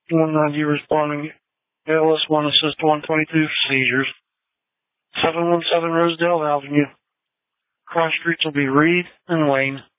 190 responding. ALS 1 assist 122 for seizures. 717 Rosedale Avenue. Cross streets will be Reed and Wayne.